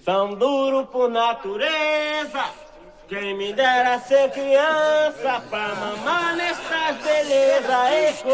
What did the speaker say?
São duro por natureza. Quem me dera ser criança pra mamar nestas belezas.